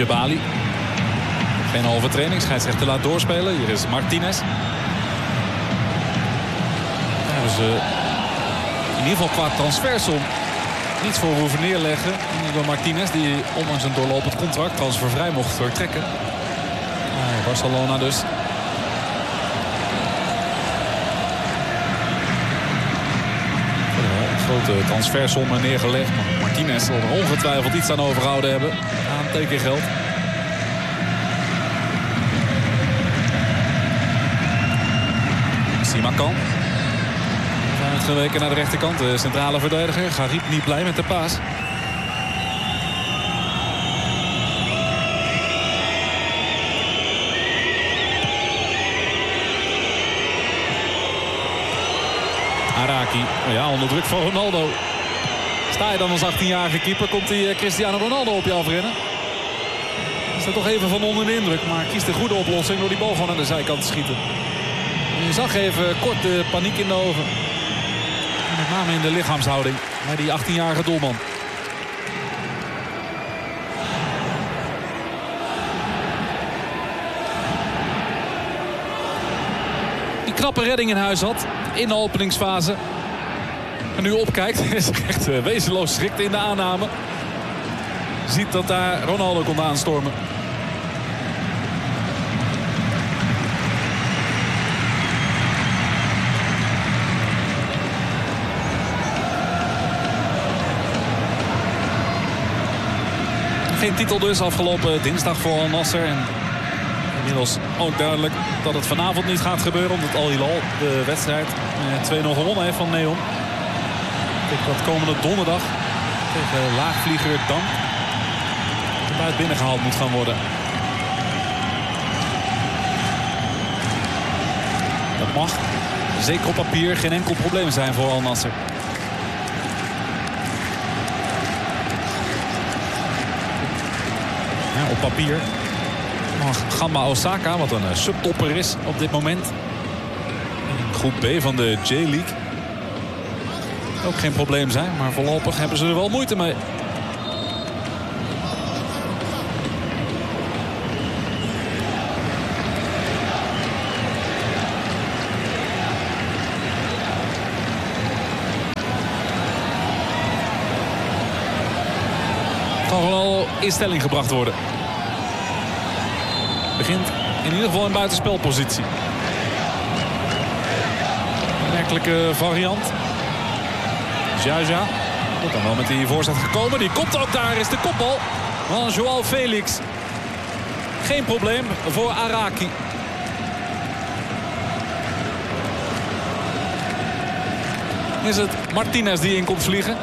Koulibaly. Geen overtraining, scheidsrechter laat doorspelen. Hier is Martinez. Daar hebben ze in ieder geval qua transfersom niets voor hoeven neerleggen. Door Martinez, die ondanks een doorlopend contract transfervrij mocht vertrekken. Barcelona dus. Grote transfersommen neergelegd. Maar Martinez zal er ongetwijfeld iets aan overgehouden hebben. Aan tekengeld. Simakan. Uitgeweken naar de rechterkant. De centrale verdediger. Gariep niet blij met de paas. Araki. Ja, onder druk van Ronaldo. Sta je dan als 18-jarige keeper, komt die Cristiano Ronaldo op je afrennen. Is er toch even van onder de indruk. Maar kiest een goede oplossing door die bal gewoon aan de zijkant te schieten. Je zag even kort de paniek in de ogen. En met name in de lichaamshouding bij die 18-jarige doelman. Die knappe redding in huis had in de openingsfase. En nu opkijkt, is echt wezenloos schrikt in de aanname. Ziet dat daar Ronaldo komt aanstormen. Geen titel dus afgelopen dinsdag voor Al Nassr. En inmiddels ook duidelijk dat het vanavond niet gaat gebeuren. Omdat Al Hilal de wedstrijd 2-0 gewonnen heeft van Neom. Dat komende donderdag tegen laagvlieger Dam erbij binnengehaald moet gaan worden. Dat mag zeker op papier geen enkel probleem zijn voor Al Nassr. Ja, op papier mag Gamba Osaka, wat een subtopper is op dit moment. In groep B van de J-League. Ook geen probleem zijn, maar voorlopig hebben ze er wel moeite mee. Kan wel in stelling gebracht worden. Begint in ieder geval in buitenspelpositie. Een werkelijke variant. Jaja. Wordt dan wel met die voorzet gekomen. Die komt ook daar. Is de kopbal van João Felix. Geen probleem voor Araki. Is het Martinez die in komt vliegen.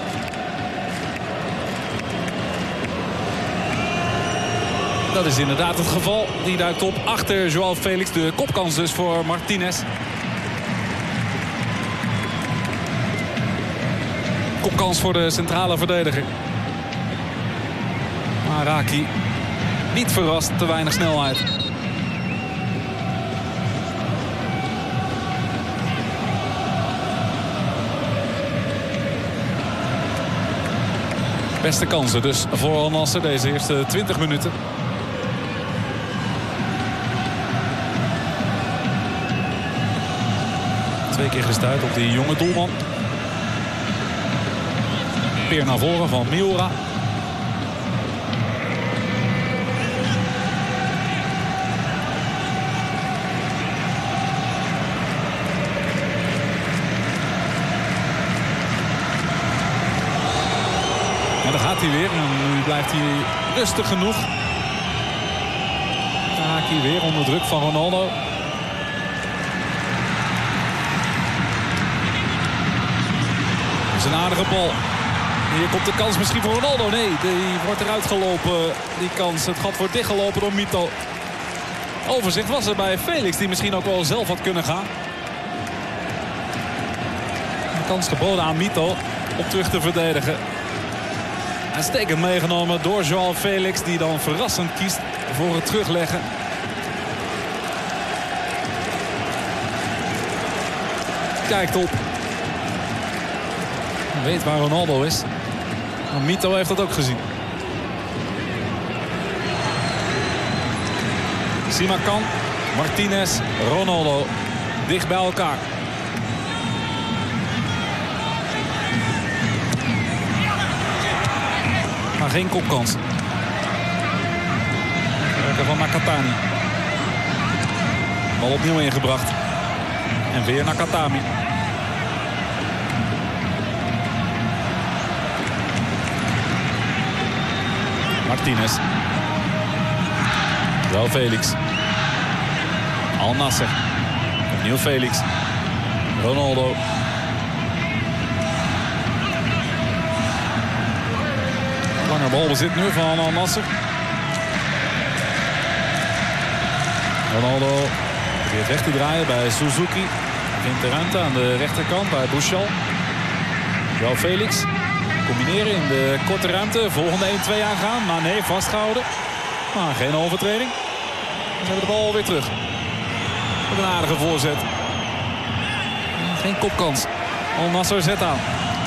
Dat is inderdaad het geval. Die duikt op achter João Felix. De kopkans dus voor Martinez. Kopkans voor de centrale verdediger. Araki niet verrast, te weinig snelheid. Beste kansen dus voor Al Nassr deze eerste 20 minuten. Twee keer gestuit op die jonge doelman. Peer naar voren van Miura. En dan gaat hij weer. En nu blijft hij rustig genoeg. Taki weer onder druk van Ronaldo. Dat is een aardige bal. Hier komt de kans misschien voor Ronaldo. Nee, die wordt eruit gelopen. Die kans. Het gat wordt dichtgelopen door Mito. Overzicht was er bij Felix, die misschien ook wel zelf had kunnen gaan. De kans geboden aan Mito om terug te verdedigen. Uitstekend meegenomen door João Felix, die dan verrassend kiest voor het terugleggen. Kijkt op. Weet waar Ronaldo is. Maar Mito heeft dat ook gezien. Simakan, Martinez, Ronaldo. Dicht bij elkaar. Maar geen kopkans. Werken van Nakatani. Bal opnieuw ingebracht. En weer Nakatami. Martinez. Wel Felix. Al Nasser. Opnieuw Felix. Ronaldo. Lange balbezit nu van Al Nasser. Ronaldo probeert weg te draaien bij Suzuki. Vindt de ruimte aan de rechterkant bij Bouchal. Wel Felix. Combineren in de korte ruimte. Volgende 1-2 aangaan. Maar nee, vastgehouden. Maar geen overtreding. Ze hebben de bal weer terug. Met een aardige voorzet. Geen kopkans. Al Nasser zet aan.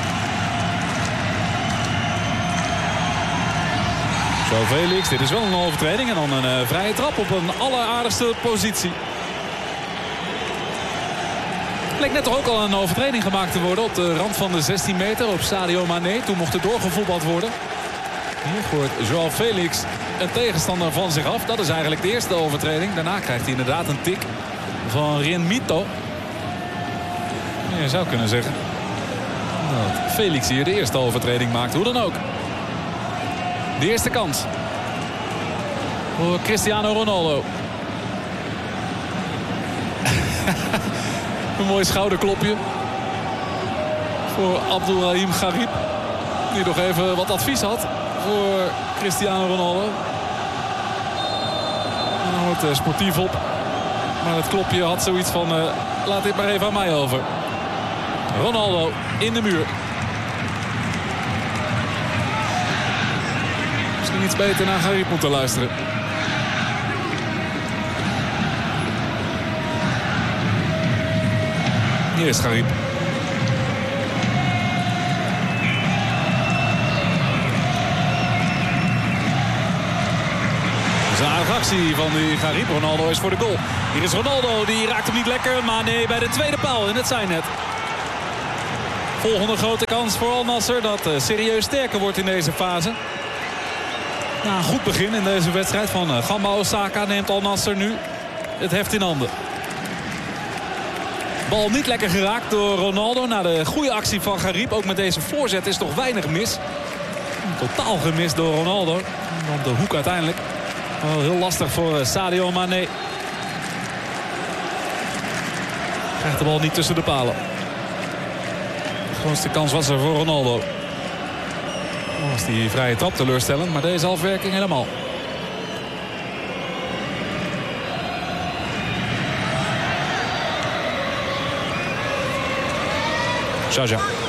Zo Felix. Dit is wel een overtreding. En dan een vrije trap op een alleraardigste positie. Leek net toch ook al een overtreding gemaakt te worden op de rand van de 16 meter op Sadio Mané. Toen mocht er doorgevoetbald worden. Hier gooit Joao Felix een tegenstander van zich af. Dat is eigenlijk de eerste overtreding. Daarna krijgt hij inderdaad een tik van Rienmito. Je zou kunnen zeggen dat Felix hier de eerste overtreding maakt. Hoe dan ook. De eerste kans voor Cristiano Ronaldo. Een mooi schouderklopje voor Abdelrahim Gharib. Die nog even wat advies had voor Cristiano Ronaldo. Hij wordt sportief op. Maar het klopje had zoiets van laat dit maar even aan mij over. Ronaldo in de muur. Misschien iets beter naar Gharib moeten luisteren. Hier is Gharib. Dat is een aardige actie van die Gharib. Ronaldo is voor de goal. Hier is Ronaldo. Die raakt hem niet lekker. Maar nee, bij de tweede paal in het zijnet. Volgende grote kans voor Al Nasser. Dat serieus sterker wordt in deze fase. Na een goed begin in deze wedstrijd van Gamba Osaka neemt Al Nasser nu het heft in handen. Bal niet lekker geraakt door Ronaldo. Na de goede actie van Gharib. Ook met deze voorzet is toch weinig mis. Totaal gemist door Ronaldo. Dan de hoek uiteindelijk. Wel heel lastig voor Sadio Mané. Krijgt de bal niet tussen de palen. De grootste kans was er voor Ronaldo. Dan was die vrije trap teleurstellend. Maar deze afwerking helemaal. Xaja.